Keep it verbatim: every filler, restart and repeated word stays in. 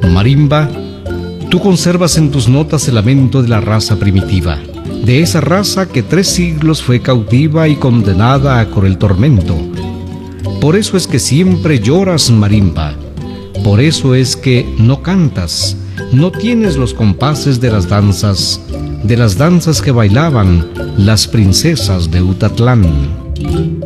Marimba, tú conservas en tus notas el lamento de la raza primitiva, de esa raza que tres siglos fue cautiva y condenada a cruel tormento. Por eso es que siempre lloras, marimba. Por eso es que no cantas, no tienes los compases de las danzas, de las danzas que bailaban las princesas de Utatlán.